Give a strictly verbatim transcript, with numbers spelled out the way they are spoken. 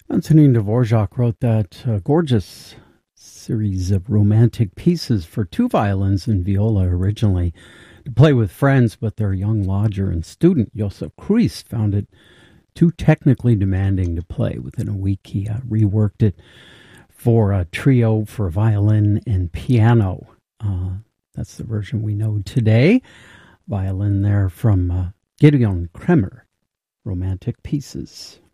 Antonin Dvorak wrote that uh, gorgeous series of romantic pieces for two violins and viola originally to play with friends, but their young lodger and student, Josef Kruis, found it too technically demanding to play. Within a week, he uh, reworked it for a trio for violin and piano. Uh, that's the version we know today. Violin there from uh, Gideon Kremer, Romantic Pieces.